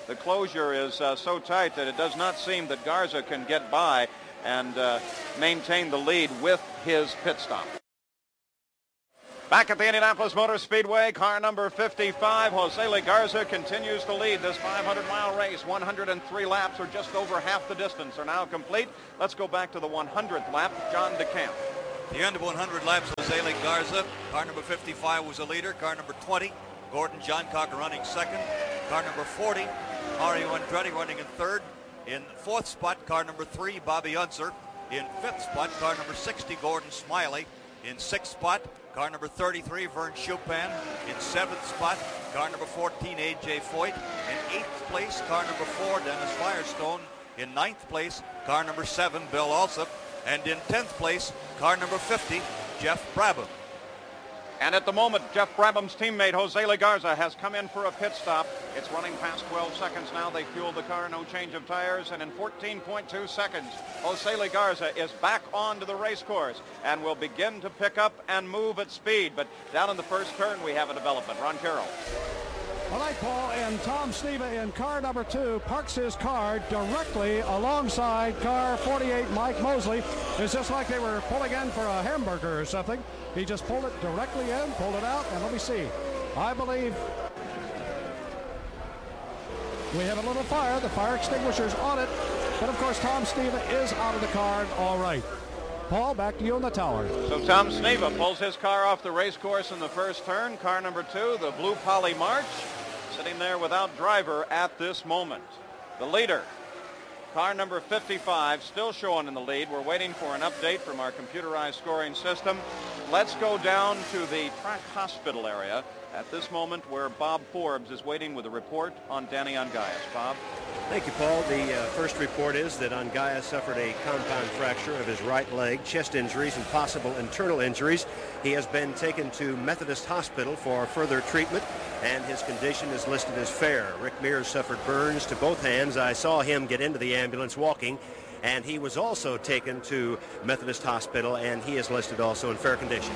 the closure is so tight that it does not seem that Garza can get by and maintain the lead with his pit stop. Back at the Indianapolis Motor Speedway, car number 55, Jose Garza continues to lead this 500-mile race. 103 laps, or just over half the distance, are now complete. Let's go back to the 100th lap. John DeCamp. The end of 100 laps, Jose Garza. Car number 55 was the leader. Car number 20, Gordon Johncock running second. Car number 40, Mario Andretti running in third. In fourth spot, car number 3, Bobby Unser. In fifth spot, car number 60, Gordon Smiley. In sixth spot, car number 33, Vern Chupin. In seventh spot, car number 14, A.J. Foyt. In eighth place, car number 4, Dennis Firestone. In ninth place, car number 7, Bill Alsop. And in 10th place, car number 50, Jeff Brabham. And at the moment, Jeff Brabham's teammate, Jose Garza, has come in for a pit stop. It's running past 12 seconds now. They fueled the car, no change of tires. And in 14.2 seconds, Jose Garza is back onto the race course and will begin to pick up and move at speed. But down in the first turn, we have a development. Ron Carroll. All right, Paul, and Tom Sneva in car number 2 parks his car directly alongside car 48, Mike Mosley. It's just like they were pulling in for a hamburger or something. He just pulled it directly in, pulled it out, and let me see. I believe we have a little fire. The fire extinguisher's on it. But, of course, Tom Sneva is out of the car. All right. Paul, back to you on the tower. So Tom Sneva pulls his car off the race course in the first turn. Car number 2, the Blue Poly March, sitting there without driver at this moment. The leader, car number 55, still showing in the lead. We're waiting for an update from our computerized scoring system. Let's go down to the track hospital area at this moment, where Bob Forbes is waiting with a report on Danny Ongayas. Bob? Thank you, Paul. The first report is that Ongayas suffered a compound fracture of his right leg, chest injuries, and possible internal injuries. He has been taken to Methodist Hospital for further treatment, and his condition is listed as fair. Rick Mears suffered burns to both hands. I saw him get into the ambulance walking, and he was also taken to Methodist Hospital, and he is listed also in fair condition.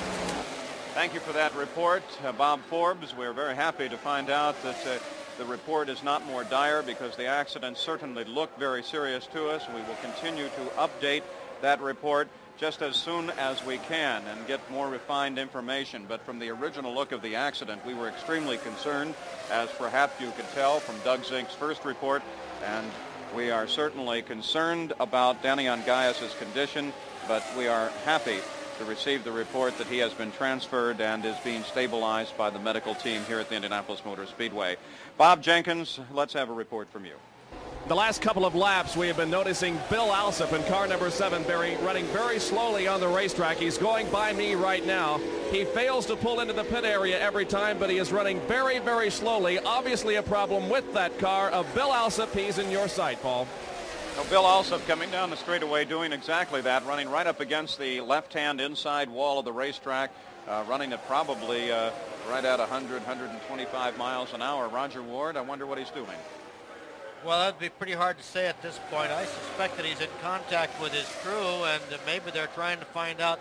Thank you for that report, Bob Forbes. We're very happy to find out that the report is not more dire, because the accident certainly looked very serious to us. We will continue to update that report just as soon as we can and get more refined information. But from the original look of the accident, we were extremely concerned, as perhaps you could tell from Doug Zink's first report, and we are certainly concerned about Danny Ongayas' condition, but we are happy to receive the report that he has been transferred and is being stabilized by the medical team here at the Indianapolis Motor Speedway. Bob Jenkins, let's have a report from you. The last couple of laps, we have been noticing Bill Alsop in car number 7 running very slowly on the racetrack. He's going by me right now. He fails to pull into the pit area every time, but he is running very, very slowly. Obviously a problem with that car of Bill Alsop. He's in your sight, Paul. So Bill Alsop coming down the straightaway doing exactly that, running right up against the left-hand inside wall of the racetrack, running at probably right at 100, 125 miles an hour. Roger Ward, I wonder what he's doing. Well, that'd be pretty hard to say at this point. I suspect that he's in contact with his crew, and maybe they're trying to find out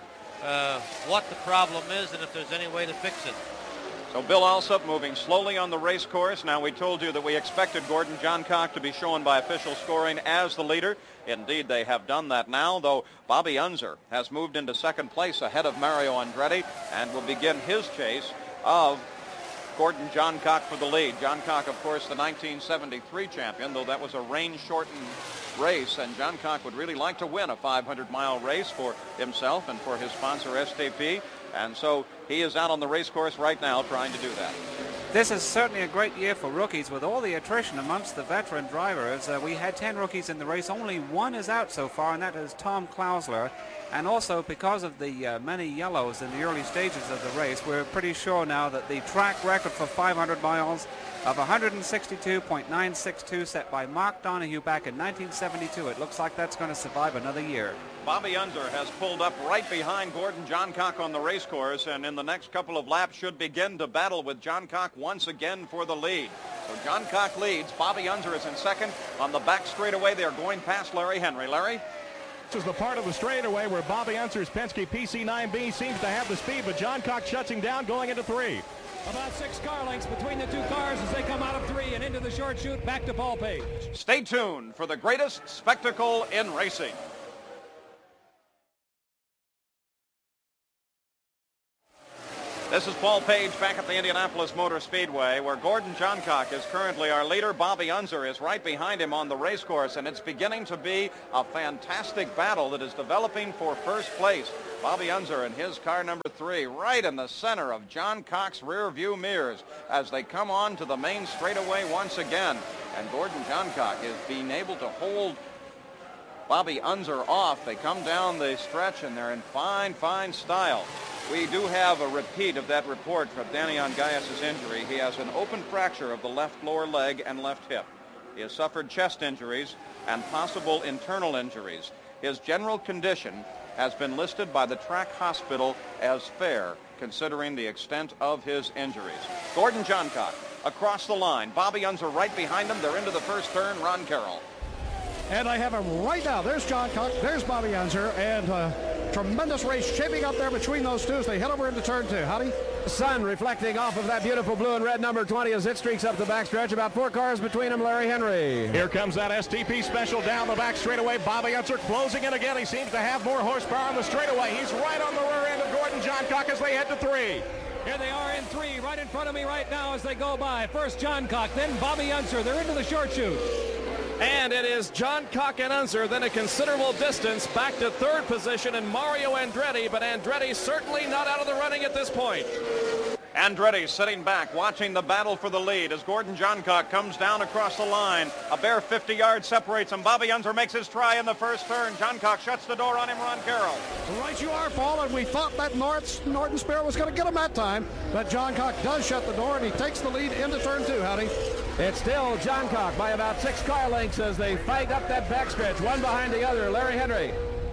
what the problem is and if there's any way to fix it. So Bill Alsop moving slowly on the race course. Now, we told you that we expected Gordon Johncock to be shown by official scoring as the leader. Indeed, they have done that now, though Bobby Unser has moved into second place ahead of Mario Andretti and will begin his chase of Gordon Johncock for the lead. Johncock, of course, the 1973 champion, though that was a rain-shortened race, and Johncock would really like to win a 500-mile race for himself and for his sponsor, STP. And so he is out on the race course right now trying to do that. This is certainly a great year for rookies with all the attrition amongst the veteran drivers. We had 10 rookies in the race. Only one is out so far, and that is Tom Klausler. And also, because of the many yellows in the early stages of the race, we're pretty sure now that the track record for 500 miles of 162.962 set by Mark Donohue back in 1972, it looks like that's going to survive another year. Bobby Unser has pulled up right behind Gordon Johncock on the race course, and in the next couple of laps should begin to battle with Johncock once again for the lead. So Johncock leads. Bobby Unser is in second. On the back straightaway, they're going past Larry Henry. Larry? This is the part of the straightaway where Bobby Unser's Penske PC9B seems to have the speed, but John Cox shuts him down going into 3. About 6 car lengths between the 2 cars as they come out of 3 and into the short chute. Back to Paul Page. Stay tuned for the greatest spectacle in racing. This is Paul Page back at the Indianapolis Motor Speedway, where Gordon Johncock is currently our leader. Bobby Unser is right behind him on the race course, and it's beginning to be a fantastic battle that is developing for first place. Bobby Unser and his car number 3 right in the center of John Cox's rear view mirrors as they come on to the main straightaway once again. And Gordon Johncock is being able to hold Bobby Unser off. They come down the stretch and they're in fine, fine style. We do have a repeat of that report from Danny Ongayas' injury. He has an open fracture of the left lower leg and left hip. He has suffered chest injuries and possible internal injuries. His general condition has been listed by the track hospital as fair, considering the extent of his injuries. Gordon Johncock across the line. Bobby Unser right behind him. They're into the first turn. Ron Carroll. And I have him right now. There's John Cox. There's Bobby Unser. And tremendous race shaping up there between those two as they head over into turn 2. Howdy? Sun reflecting off of that beautiful blue and red number 20 as it streaks up the backstretch. About 4 cars between them. Larry Henry. Here comes that STP special down the back straightaway. Bobby Unser closing in again. He seems to have more horsepower on the straightaway. He's right on the rear end of Gordon Johncock as they head to 3. Here they are in 3, right in front of me right now as they go by. First Johncock, then Bobby Unser. They're into the short chute. And it is Johncock and Unser, then a considerable distance back to 3rd position, and Mario Andretti, but Andretti certainly not out of the running at this point. Andretti sitting back, watching the battle for the lead as Gordon Johncock comes down across the line. A bare 50 yards separates him. Bobby Unser makes his try in the first turn. Johncock shuts the door on him. Ron Carroll. Right you are, Paul, and we thought that Norton Spirit was going to get him that time, but Johncock does shut the door, and he takes the lead into turn 2, Howdy. It's still Johncock by about 6 car lengths as they fight up that backstretch, one behind the other. Larry Henry.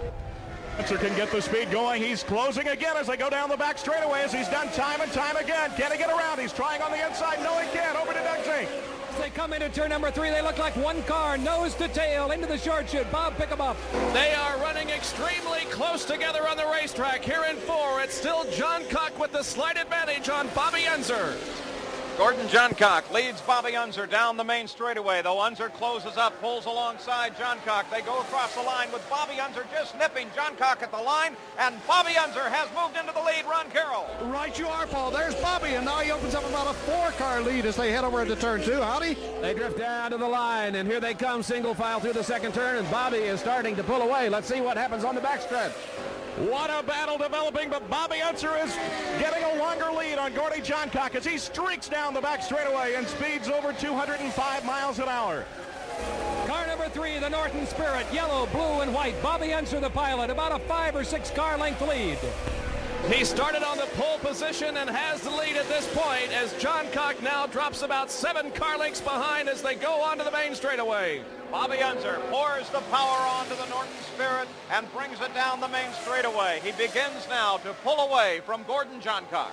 Unser can get the speed going. He's closing again as they go down the back straightaway, as he's done time and time again. Can he get around? He's trying on the inside. No, he can't. Over to Doug Zink. As they come into turn number 3, they look like one car, nose to tail, into the short chute. Bob, pick them up. They are running extremely close together on the racetrack. Here in 4, it's still Johncock with the slight advantage on Bobby Unser. Gordon Johncock leads Bobby Unser down the main straightaway, though Unser closes up, pulls alongside Johncock. They go across the line with Bobby Unser just nipping Johncock at the line, and Bobby Unser has moved into the lead. Ron Carroll. Right you are, Paul. There's Bobby, and now he opens up about a 4-car lead as they head over into turn 2. Howdy? They drift down to the line, and here they come single file through the second turn, and Bobby is starting to pull away. Let's see what happens on the backstretch. What a battle developing, but Bobby Unser is getting a longer lead on Gordon Johncock as he streaks down the back straightaway and speeds over 205 miles an hour. Car number 3, the Norton Spirit, yellow, blue, and white. Bobby Unser, the pilot, about a 5 or 6 car length lead. He started on the pole position and has the lead at this point as Johncock now drops about 7 car lengths behind as they go onto the main straightaway. Bobby Unser pours the power onto the Norton Spirit and brings it down the main straightaway. He begins now to pull away from Gordon Johncock.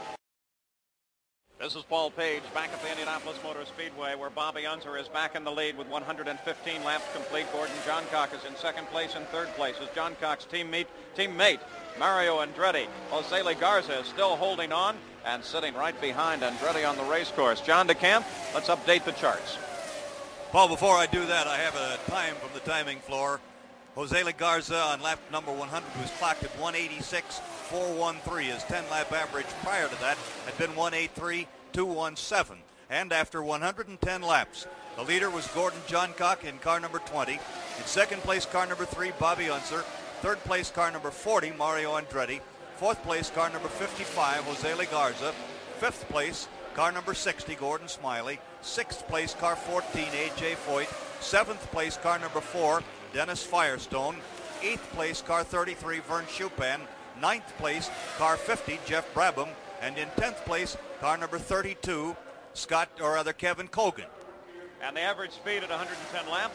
This is Paul Page back at the Indianapolis Motor Speedway, where Bobby Unser is back in the lead with 115 laps complete. Gordon Johncock is in second place and third place as Johncock's teammate Mario Andretti. Jose Legarza is still holding on and sitting right behind Andretti on the race course. John DeCamp, let's update the charts. Paul, before I do that, I have a time from the timing floor. Jose Legarza on lap number 100 was clocked at 186.413. His 10-lap average prior to that had been 183.217. And after 110 laps, the leader was Gordon Johncock in car number 20. In second place, car number 3, Bobby Unser. Third place, car number 40, Mario Andretti. Fourth place, car number 55, Jose Legarza. Fifth place, car number 60, Gordon Smiley. Sixth place, car 14, A.J. Foyt. Seventh place, car number 4, Dennis Firestone. Eighth place, car 33, Vern Chupan. Ninth place, car 50, Jeff Brabham. And in 10th place, car number 32, Kevin Cogan. And the average speed at 110 laps,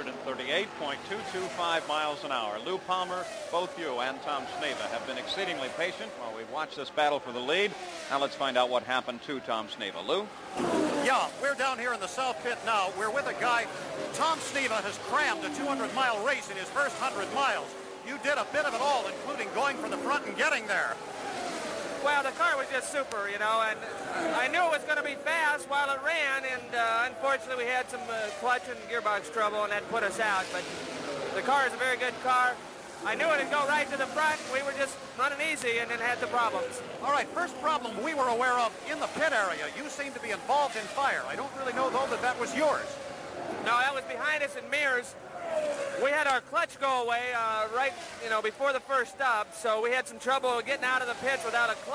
138.225 miles an hour. Lou Palmer, both you and Tom Sneva have been exceedingly patient while we've watched this battle for the lead. Now let's find out what happened to Tom Sneva. Lou? Yeah, we're down here in the South Pit now. We're with a guy. Tom Sneva has crammed a 200-mile race in his first 100 miles. You did a bit of it all, including going for the front and getting there. Well, the car was just super, you know, and I knew it was going to be fast while it ran, and unfortunately we had some clutch and gearbox trouble, and that put us out. But the car is a very good car. I knew it would go right to the front. We were just running easy and then had the problems. All right, first problem we were aware of in the pit area. You seem to be involved in fire. I don't really know, though, that that was yours. No, that was behind us in mirrors. We had our clutch go away right, you know, before the first stop, so we had some trouble getting out of the pits without a clutch.